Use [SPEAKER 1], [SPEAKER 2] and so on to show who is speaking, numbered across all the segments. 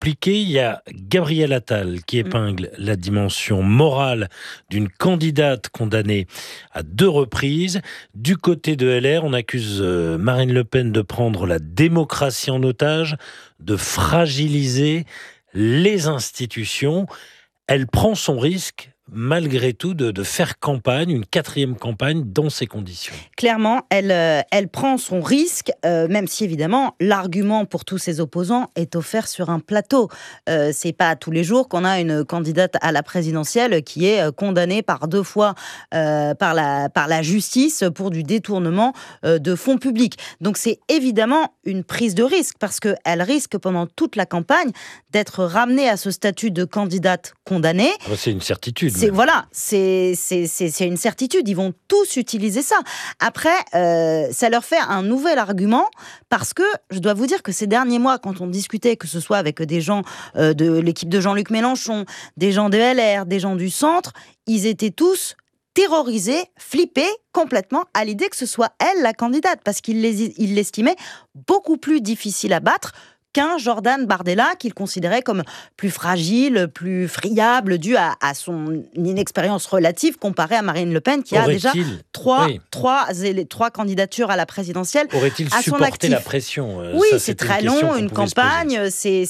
[SPEAKER 1] expliquer. Il y a Gabriel Attal qui épingle la dimension morale d'une candidate condamnée à 2 reprises. Du côté de LR, on accuse Marine Le Pen de prendre la démocratie en otage, de fragiliser les institutions. Elle prend son risque, malgré tout, de faire campagne, une 4e campagne, dans ces conditions.
[SPEAKER 2] Clairement, elle prend son risque, même si évidemment l'argument pour tous ses opposants est offert sur un plateau. C'est pas tous les jours qu'on a une candidate à la présidentielle qui est condamnée par 2 fois par la justice pour du détournement de fonds publics. Donc c'est évidemment une prise de risque parce qu'elle risque pendant toute la campagne d'être ramenée à ce statut de candidate condamnée.
[SPEAKER 1] C'est une certitude.
[SPEAKER 2] C'est une certitude. Ils vont tous utiliser ça. Après, ça leur fait un nouvel argument parce que je dois vous dire que ces derniers mois, quand on discutait, que ce soit avec des gens de l'équipe de Jean-Luc Mélenchon, des gens de LR, des gens du centre, ils étaient tous terrorisés, flippés complètement à l'idée que ce soit elle la candidate parce qu'ils l'estimaient beaucoup plus difficile à battre qu'un Jordan Bardella qu'il considérait comme plus fragile, plus friable, dû à son inexpérience relative comparée à Marine Le Pen qui a déjà trois candidatures à la présidentielle
[SPEAKER 1] Aurait-il
[SPEAKER 2] à son
[SPEAKER 1] supporté
[SPEAKER 2] actif.
[SPEAKER 1] la pression
[SPEAKER 2] Oui, c'est très long, une campagne, c'est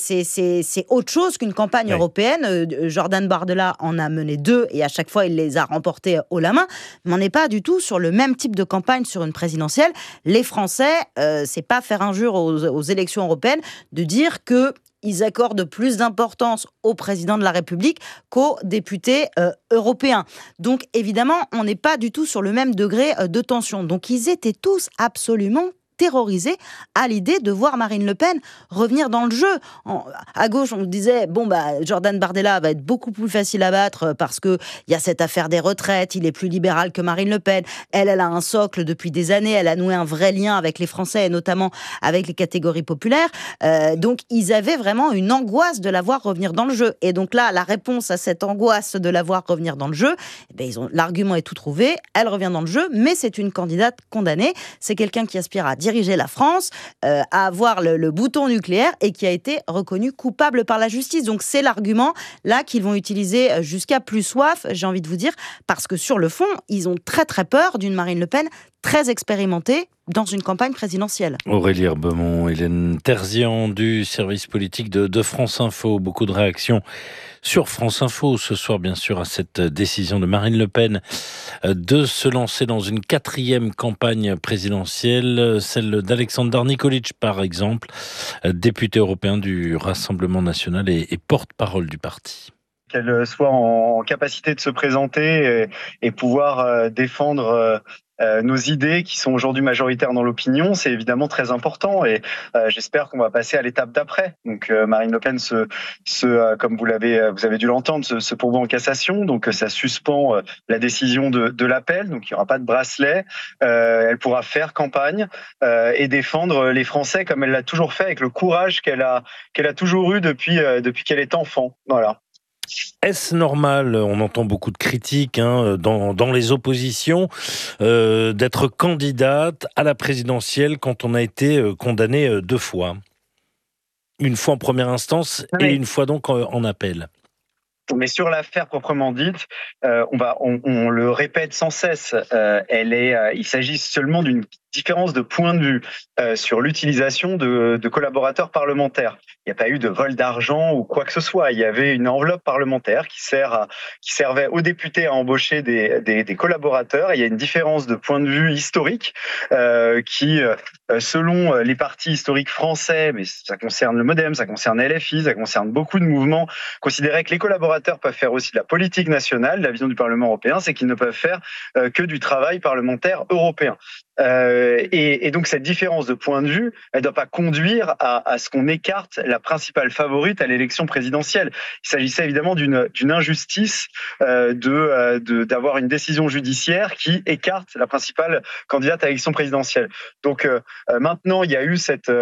[SPEAKER 2] autre chose qu'une campagne européenne. Jordan Bardella en a mené 2 et à chaque fois il les a remportés haut la main, mais on n'est pas du tout sur le même type de campagne sur une présidentielle. Les Français, c'est pas faire injure aux élections européennes de dire qu'ils accordent plus d'importance au président de la République qu'aux députés européens. Donc évidemment, on n'est pas du tout sur le même degré de tension. Donc ils étaient tous absolument terrorisés à l'idée de voir Marine Le Pen revenir dans le jeu. À gauche, on nous disait, Jordan Bardella va être beaucoup plus facile à battre parce qu'il y a cette affaire des retraites, il est plus libéral que Marine Le Pen. Elle a un socle depuis des années, elle a noué un vrai lien avec les Français et notamment avec les catégories populaires. Donc, ils avaient vraiment une angoisse de la voir revenir dans le jeu. Et donc là, la réponse à cette angoisse de la voir revenir dans le jeu, l'argument est tout trouvé, elle revient dans le jeu, mais c'est une candidate condamnée. C'est quelqu'un qui aspire à diriger la France, à avoir le bouton nucléaire et qui a été reconnu coupable par la justice. Donc c'est l'argument là qu'ils vont utiliser jusqu'à plus soif, j'ai envie de vous dire, parce que sur le fond, ils ont très très peur d'une Marine Le Pen très expérimentée dans une campagne présidentielle.
[SPEAKER 1] Aurélie Herbemont, Hélène Terzian du service politique de France Info. Beaucoup de réactions sur France Info ce soir, bien sûr, à cette décision de Marine Le Pen de se lancer dans une 4e campagne présidentielle, celle d'Alexander Nikolic, par exemple, député européen du Rassemblement national et porte-parole du parti.
[SPEAKER 3] Qu'elle soit en capacité de se présenter et pouvoir défendre nos idées qui sont aujourd'hui majoritaires dans l'opinion, c'est évidemment très important et j'espère qu'on va passer à l'étape d'après. Donc Marine Le Pen comme vous avez dû l'entendre, se pourvoit en cassation, donc ça suspend la décision de l'appel, donc il n'y aura pas de bracelet. Elle pourra faire campagne et défendre les Français comme elle l'a toujours fait, avec le courage qu'elle a toujours eu depuis qu'elle est enfant. Voilà.
[SPEAKER 1] Est-ce normal, on entend beaucoup de critiques dans les oppositions, d'être candidate à la présidentielle quand on a été condamné 2 fois ? Une fois en première instance et une fois donc en appel.
[SPEAKER 3] Mais sur l'affaire proprement dite, on le répète sans cesse, il s'agit seulement d'une différence de point de vue sur l'utilisation de collaborateurs parlementaires. Il n'y a pas eu de vol d'argent ou quoi que ce soit. Il y avait une enveloppe parlementaire qui servait aux députés à embaucher des collaborateurs. Il y a une différence de point de vue historique qui, selon les partis historiques français, mais ça concerne le MoDem, ça concerne LFI, ça concerne beaucoup de mouvements, considérait que les collaborateurs peuvent faire aussi de la politique nationale. La vision du Parlement européen, c'est qu'ils ne peuvent faire que du travail parlementaire européen. Et donc cette différence de point de vue, elle ne doit pas conduire à ce qu'on écarte la principale favorite à l'élection présidentielle. Il s'agissait évidemment d'une injustice d'avoir une décision judiciaire qui écarte la principale candidate à l'élection présidentielle. Donc maintenant, il y a eu cette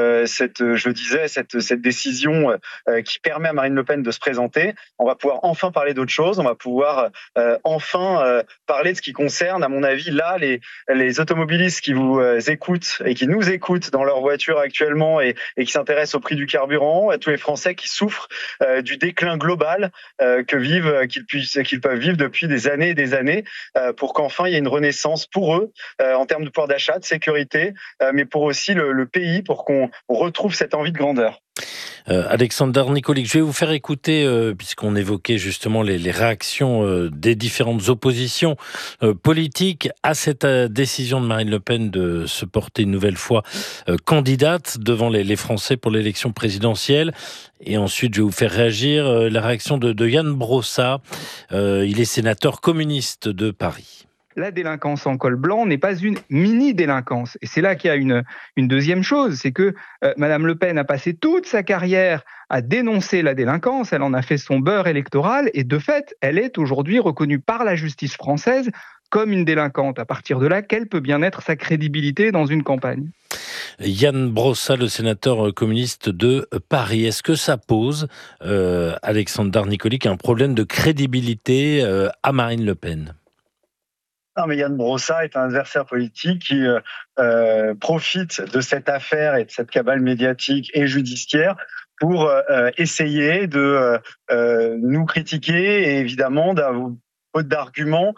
[SPEAKER 3] décision qui permet à Marine Le Pen de se présenter. On va pouvoir enfin parler d'autre chose. On va pouvoir enfin parler de ce qui concerne, à mon avis, là, les automobilistes qui vous écoutent et qui nous écoutent dans leur voiture actuellement et qui s'intéressent au prix du carburant, à tous les Français qui souffrent du déclin global qu'ils peuvent vivre depuis des années et des années, pour qu'enfin il y ait une renaissance pour eux en termes de pouvoir d'achat, de sécurité, mais pour aussi le pays, pour qu'on retrouve cette envie de grandeur.
[SPEAKER 1] Alexandre Nicolic, je vais vous faire écouter, puisqu'on évoquait justement les réactions des différentes oppositions politiques à cette décision de Marine Le Pen de se porter une nouvelle fois candidate devant les Français pour l'élection présidentielle. Et ensuite, je vais vous faire réagir la réaction de Yann Brossat. Il est sénateur communiste de Paris.
[SPEAKER 4] La délinquance en col blanc n'est pas une mini-délinquance. Et c'est là qu'il y a une deuxième chose, c'est que Madame Le Pen a passé toute sa carrière à dénoncer la délinquance, elle en a fait son beurre électoral, et de fait, elle est aujourd'hui reconnue par la justice française comme une délinquante. À partir de là, quelle peut bien être sa crédibilité dans une campagne ?
[SPEAKER 1] Yann Brossat, le sénateur communiste de Paris. Est-ce que ça pose, Alexandre Nicolic, un problème de crédibilité à Marine Le Pen ?
[SPEAKER 3] Non, mais Yann Brossat est un adversaire politique qui profite de cette affaire et de cette cabale médiatique et judiciaire pour essayer de nous critiquer et évidemment d'avoir faute d'arguments,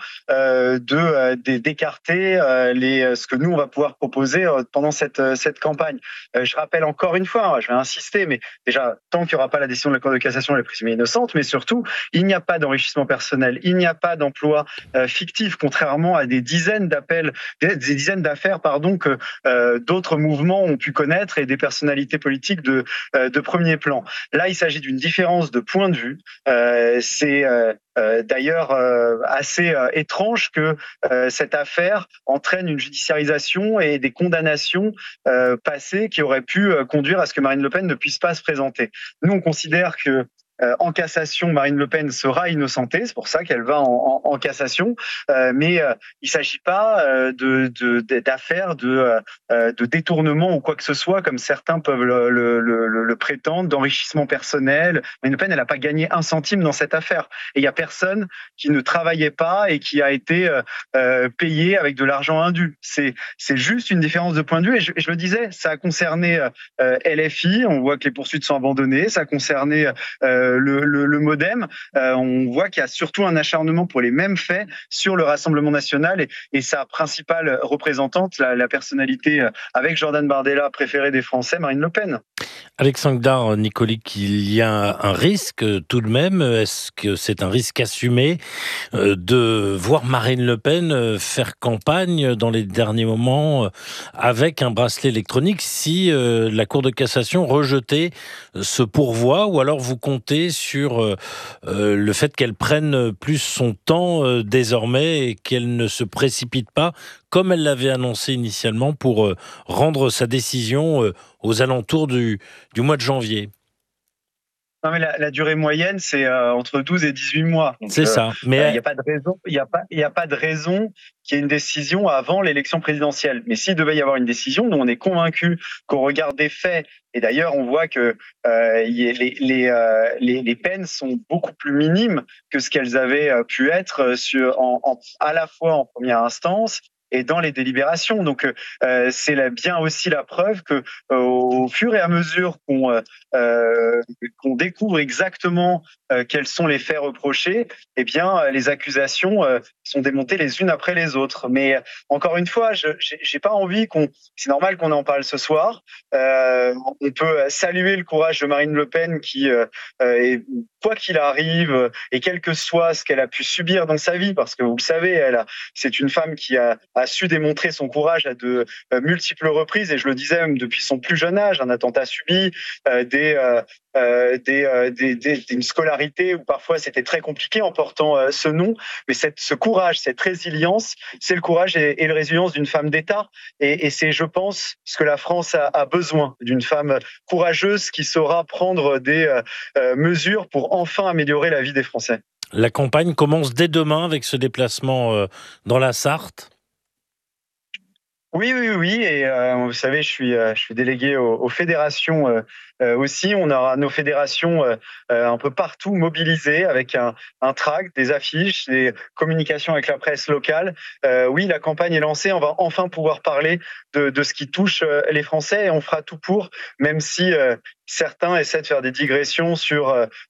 [SPEAKER 3] d'écarter ce que nous on va pouvoir proposer pendant cette campagne. Je rappelle encore une fois, je vais insister, mais déjà tant qu'il n'y aura pas la décision de la Cour de cassation, elle est présumée innocente, mais surtout il n'y a pas d'enrichissement personnel, il n'y a pas d'emploi fictif, contrairement à des dizaines d'affaires, que d'autres mouvements ont pu connaître et des personnalités politiques de premier plan. Là, il s'agit d'une différence de point de vue. C'est d'ailleurs assez étrange que cette affaire entraîne une judiciarisation et des condamnations passées qui auraient pu conduire à ce que Marine Le Pen ne puisse pas se présenter. Nous, on considère que en cassation, Marine Le Pen sera innocentée, c'est pour ça qu'elle va en cassation, mais il ne s'agit pas d'affaires de détournement ou quoi que ce soit, comme certains peuvent le prétendre, d'enrichissement personnel. Marine Le Pen, elle n'a pas gagné un centime dans cette affaire. Et il n'y a personne qui ne travaillait pas et qui a été payé avec de l'argent indu. C'est juste une différence de point de vue. Et je le disais, ça a concerné LFI, on voit que les poursuites sont abandonnées, ça a concerné le MoDem, on voit qu'il y a surtout un acharnement pour les mêmes faits sur le Rassemblement national et sa principale représentante, la personnalité avec Jordan Bardella préférée des Français, Marine Le Pen.
[SPEAKER 1] Alexandre Nicolic, il y a un risque tout de même, est-ce que c'est un risque assumé de voir Marine Le Pen faire campagne dans les derniers moments avec un bracelet électronique si la Cour de cassation rejetait ce pourvoi, ou alors vous comptez sur le fait qu'elle prenne plus son temps désormais et qu'elle ne se précipite pas comme elle l'avait annoncé initialement pour rendre sa décision aux alentours du mois de janvier?
[SPEAKER 3] Non, mais la durée moyenne, c'est entre 12 et 18 mois.
[SPEAKER 1] C'est ça. Mais
[SPEAKER 3] il n'y a pas de raison. Il y a pas de raison qu'il y ait une décision avant l'élection présidentielle. Mais s'il devait y avoir une décision, nous on est convaincus qu'au regard des faits, et d'ailleurs on voit que les peines sont beaucoup plus minimes que ce qu'elles avaient pu être à la fois en première instance et dans les délibérations. Donc c'est bien aussi la preuve que au fur et à mesure qu'on découvre exactement quels sont les faits reprochés, eh bien les accusations sont démontées les unes après les autres. Mais encore une fois, j'ai pas envie c'est normal qu'on en parle ce soir. On peut saluer le courage de Marine Le Pen qui quoi qu'il arrive et quel que soit ce qu'elle a pu subir dans sa vie, parce que vous le savez, c'est une femme qui a su démontrer son courage à de multiples reprises, et je le disais même depuis son plus jeune âge, un attentat subi, une scolarité où parfois c'était très compliqué en portant ce nom, mais ce courage, cette résilience, c'est le courage et la résilience d'une femme d'État, et c'est, je pense, ce que la France a besoin, d'une femme courageuse qui saura prendre des mesures pour enfin améliorer la vie des Français.
[SPEAKER 1] La campagne commence dès demain avec ce déplacement dans la Sarthe.
[SPEAKER 3] Oui. Et vous savez, je suis délégué aux fédérations aussi. On aura nos fédérations un peu partout mobilisées avec un tract, des affiches, des communications avec la presse locale. Oui, la campagne est lancée. On va enfin pouvoir parler de ce qui touche les Français et on fera tout pour, même si certains essaient de faire des digressions sur